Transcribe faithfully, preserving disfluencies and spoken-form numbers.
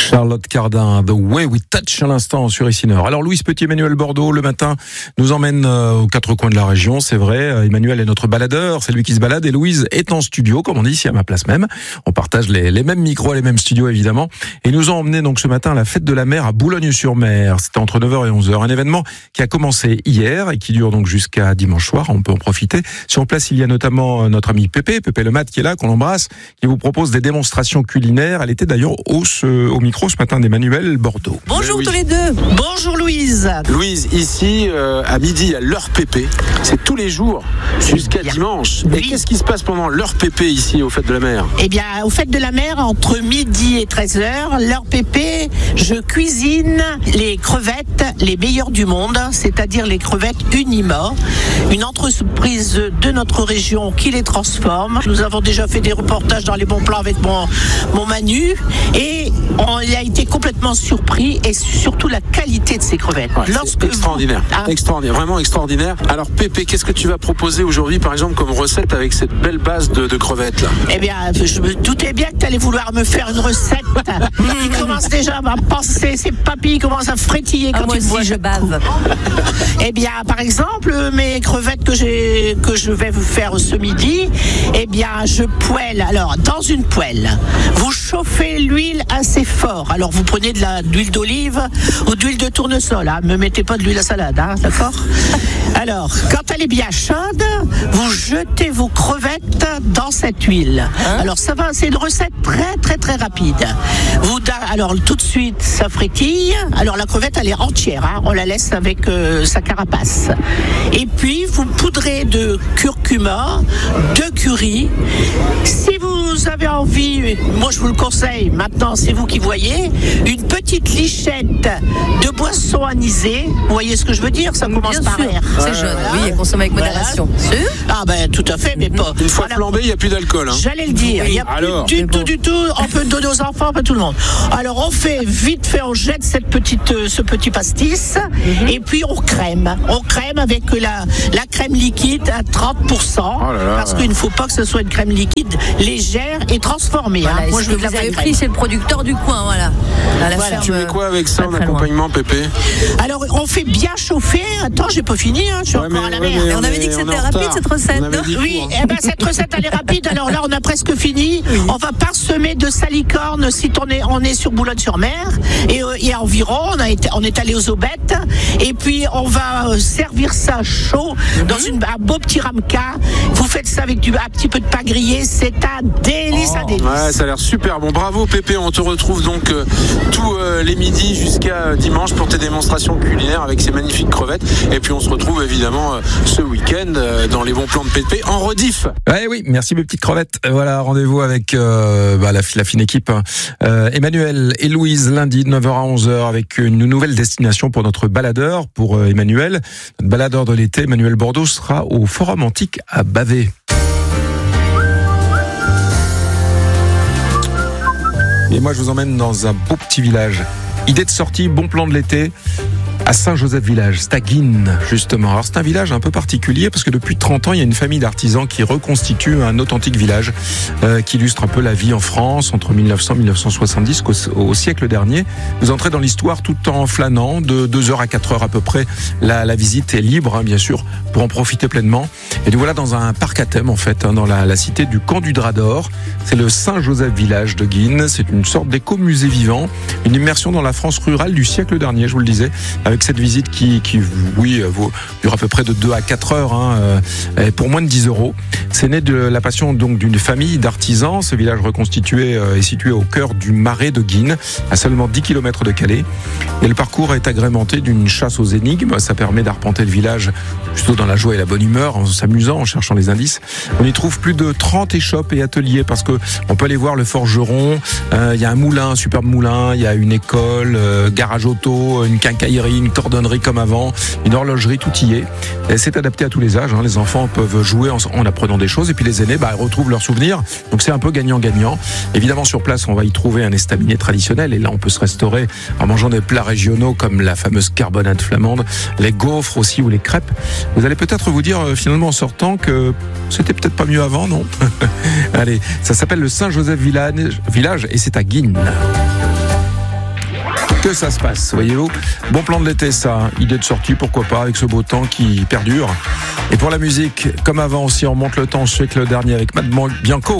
Charlotte Cardin, The Way We Touch à l'instant sur Ici Nord. Alors Louise Petit-Emmanuel Bordeaux, le matin, nous emmène aux quatre coins de la région, c'est vrai. Emmanuel est notre baladeur, c'est lui qui se balade, et Louise est en studio, comme on dit ici à ma place même. On partage les, les mêmes micros, les mêmes studios évidemment. Et nous ont emmené donc ce matin à la fête de la mer à Boulogne-sur-Mer. C'était entre neuf heures et onze heures. Un événement qui a commencé hier et qui dure donc jusqu'à dimanche soir. On peut en profiter. Sur place, il y a notamment notre ami Pépé, Pépé Le Mat qui est là, qu'on embrasse, qui vous propose des démonstrations culinaires. Elle était d'ailleurs au, au micro ce matin d'Emmanuel Bordeaux. Bonjour oui. tous les deux. Bonjour Louise. Louise, ici euh, à midi à l'heure Pépé, c'est tous les jours jusqu'à dimanche. Oui. Et qu'est-ce qui se passe pendant l'heure Pépé ici au Fêtes de la Mer? Eh bien, au Fêtes de la Mer, entre midi et treize heures, l'heure Pépé, je cuisine les crevettes les meilleures du monde, c'est-à-dire les crevettes Unima, une entreprise de notre région qui les transforme. Nous avons déjà fait des reportages dans les bons plans avec mon, mon Manu et on a été complètement surpris et surtout la qualité de ces crevettes. Ouais, Lorsque extraordinaire, vous... ah. extraordinaire, vraiment extraordinaire. Alors Pépé, qu'est-ce que tu vas proposer aujourd'hui par exemple comme recette avec cette belle base de, de crevettes là? Eh bien, je me doutais bien que tu allais vouloir me faire une recette. Il commence déjà à penser, ses papilles commencent à frétiller quand ah, moi tu me vois. aussi, je bave. Eh bien, par exemple, mes crevettes que j'ai, que je vais vous faire ce midi, eh bien, je poêle. Alors, dans une poêle, vous chauffez l'huile assez fort. Alors, vous prenez de la, de l'huile d'olive ou d'huile de tournesol. Hein. Me mettez pas de l'huile à salade, hein, d'accord? Alors, quand elle est bien chaude, vous jetez vos crevettes dans cette huile. Hein? Alors, ça va, c'est une recette très, très, très rapide. Vous, alors, tout de suite, ça frétille. Alors, la crevette, elle est entière. Hein. On la laisse avec euh, sa carapace. Et puis, vous poudrez de curcuma, de curry. Si vous avez envie, moi je vous le conseille, maintenant c'est vous qui voyez, une petite lichette de boisson anisée. Vous voyez ce que je veux dire? Ça commence Bien par sûr. R. C'est jaune, oui, et consommé avec modération. Voilà. Ah ben tout à fait, mais pas. Une fois voilà. flambé, il n'y a plus d'alcool. Hein. J'allais le dire, il n'y a Alors, plus du tout, du tout. On peut donner aux enfants, on peut tout le monde. Alors on fait vite fait, on jette cette petite, euh, ce petit pastis, mm-hmm. et puis on crème. On crème avec la, la crème liquide à trente pour cent, oh là là. parce qu'il ne faut pas que ce soit une crème liquide légère et transformée. Voilà, hein. et Moi ce je veux que de la vous avez vraie pris, crème. c'est le producteur du coin, voilà. À la Voilà. ferme, tu mets quoi avec ça en très accompagnement, Pépé? Alors on fait bien chauffer. Attends, j'ai pas fini, hein. Je suis Ouais, encore mais, à la ouais, mer. mais Et on avait dit que est- c'était on est en rapide, retard. cette recette, On avait non dit Oui, tout, hein. eh ben cette recette elle est rapide. Alors là, on a presque fini. Oui. On va parsemer de salicorne si on est on est sur Boulogne-sur-Mer et, euh, et environ. On a été on est allé aux Aubettes et puis on va euh, servir ça chaud mm-hmm. dans une, un beau petit ramequin. Vous faites ça avec du un petit peu de pain grillé. C'est un délice, Oh, un délice. ouais, ça a l'air super bon. Bravo Pépé, on te retrouve donc euh, tous euh, les midis jusqu'à euh, dimanche pour tes démonstrations culinaires avec ces magnifiques crevettes. Et puis on se retrouve évidemment euh, ce week-end euh, dans les bons plans de Pépé en rediff. Ouais, oui, merci mes petites crevettes. Voilà, rendez-vous avec euh, bah, la, la fine équipe. Euh, Emmanuel et Louise, lundi de neuf heures à onze heures avec une nouvelle destination pour notre baladeur, pour euh, Emmanuel. Notre baladeur de l'été, Emmanuel Bordeaux, sera au Forum Antique à Bavet. Et moi, je vous emmène dans un beau petit village. Idée de sortie, bon plan de l'été. À Saint-Joseph-Village, c'est à Guînes, justement. Alors c'est un village un peu particulier parce que depuis trente ans, il y a une famille d'artisans qui reconstitue un authentique village euh, qui illustre un peu la vie en France entre mille neuf cents et mille neuf cent soixante-dix au, au siècle dernier. Vous entrez dans l'histoire tout en flânant, de deux heures à quatre heures à peu près. La, la visite est libre, hein, bien sûr, pour en profiter pleinement. Et nous voilà dans un parc à thème, en fait, hein, dans la, la cité du Camp du Drap d'Or. C'est le Saint-Joseph-Village de Guînes. C'est une sorte d'éco-musée vivant, une immersion dans la France rurale du siècle dernier, je vous le disais, avec cette visite qui, qui oui, vaut, dure à peu près de deux à quatre heures, hein, euh, pour moins de dix euros. C'est né de la passion donc d'une famille d'artisans. Ce village reconstitué euh, est situé au cœur du marais de Guînes, à seulement dix kilomètres de Calais. Et le parcours est agrémenté d'une chasse aux énigmes. Ça permet d'arpenter le village plutôt dans la joie et la bonne humeur, en s'amusant, en cherchant les indices. On y trouve plus de trente échoppes et ateliers parce que on peut aller voir le forgeron. Euh, il y a un moulin, un superbe moulin. Il y a une école, euh, garage auto, une quincaillerie, une cordonnerie comme avant, une horlogerie, tout y est. Et c'est adapté à tous les âges. Hein. Les enfants peuvent jouer en, en apprenant des choses et puis les aînés bah, retrouvent leurs souvenirs. Donc c'est un peu gagnant-gagnant. Évidemment, sur place, on va y trouver un estaminet traditionnel et là, on peut se restaurer en mangeant des plats régionaux comme la fameuse carbonate flamande, les gaufres aussi ou les crêpes. Vous allez peut-être vous dire euh, finalement en sortant que c'était peut-être pas mieux avant, non? Allez, ça s'appelle le Saint-Joseph Village, Village et c'est à Guînes. que ça se passe, voyez-vous. Bon plan de l'été, ça. Idée de sortie, pourquoi pas, avec ce beau temps qui perdure. Et pour la musique, comme avant aussi, on monte le temps. Je sais que le dernier avec Matt Bianco.